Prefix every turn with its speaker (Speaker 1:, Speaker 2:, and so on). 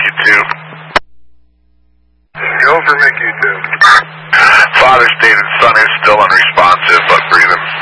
Speaker 1: Mickey 2.
Speaker 2: Go for Mickey 2.
Speaker 1: Father stated son is still unresponsive, but breathing.